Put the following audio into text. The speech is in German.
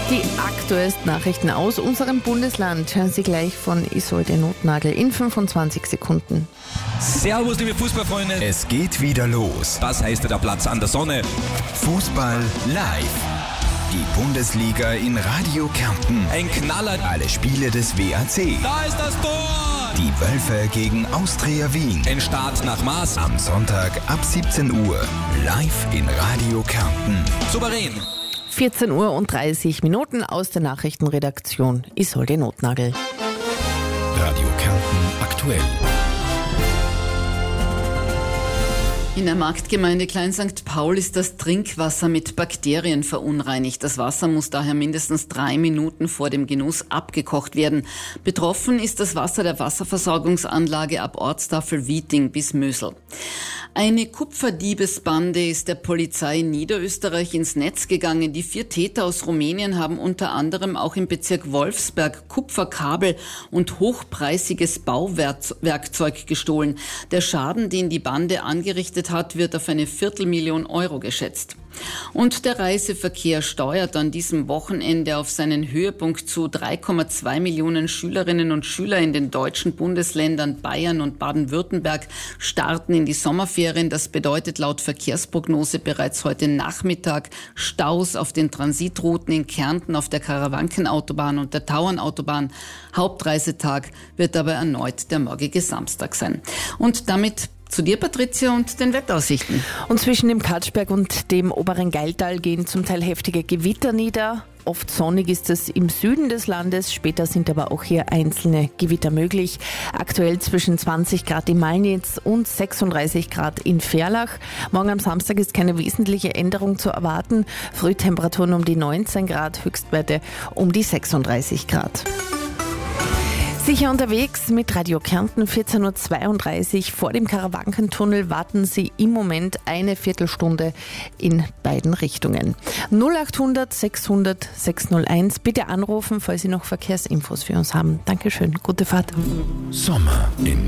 Die aktuellsten Nachrichten aus unserem Bundesland hören Sie gleich von Isolde Notnagel in 25 Sekunden. Servus, liebe Fußballfreunde. Es geht wieder los. Was heißt der Platz an der Sonne? Fußball live. Die Bundesliga in Radio Kärnten. Ein Knaller. Alle Spiele des WAC. Da ist das Tor. Die Wölfe gegen Austria Wien. Ein Start nach Maß. Am Sonntag ab 17 Uhr. Live in Radio Kärnten. Souverän. 14:30 Uhr aus der Nachrichtenredaktion. Isolde Notnagel. Radio Kärnten aktuell. In der Marktgemeinde Klein St. Paul ist das Trinkwasser mit Bakterien verunreinigt. Das Wasser muss daher mindestens 3 Minuten vor dem Genuss abgekocht werden. Betroffen ist das Wasser der Wasserversorgungsanlage ab Ortstafel Wieting bis Mösel. Eine Kupferdiebesbande ist der Polizei in Niederösterreich ins Netz gegangen. Die 4 Täter aus Rumänien haben unter anderem auch im Bezirk Wolfsberg Kupferkabel und hochpreisiges Bauwerkzeug gestohlen. Der Schaden, den die Bande angerichtet hat, wird auf eine 250.000 Euro geschätzt. Und der Reiseverkehr steuert an diesem Wochenende auf seinen Höhepunkt zu. 3,2 Millionen Schülerinnen und Schüler in den deutschen Bundesländern Bayern und Baden-Württemberg starten in die Sommerferien. Das bedeutet laut Verkehrsprognose bereits heute Nachmittag Staus auf den Transitrouten in Kärnten, auf der Karawankenautobahn und der Tauernautobahn. Hauptreisetag wird aber erneut der morgige Samstag sein. Und damit zu dir, Patricia, und den Wetteraussichten. Und zwischen dem Katschberg und dem oberen Geiltal gehen zum Teil heftige Gewitter nieder. Oft sonnig ist es im Süden des Landes, später sind aber auch hier einzelne Gewitter möglich. Aktuell zwischen 20 Grad in Malnitz und 36 Grad in Verlach. Morgen am Samstag ist keine wesentliche Änderung zu erwarten. Frühtemperaturen um die 19 Grad, Höchstwerte um die 36 Grad. Sicher unterwegs mit Radio Kärnten, 14:32 Uhr. Vor dem Karawankentunnel warten Sie im Moment eine Viertelstunde in beiden Richtungen. 0800 600 601. Bitte anrufen, falls Sie noch Verkehrsinfos für uns haben. Dankeschön. Gute Fahrt. Sommer in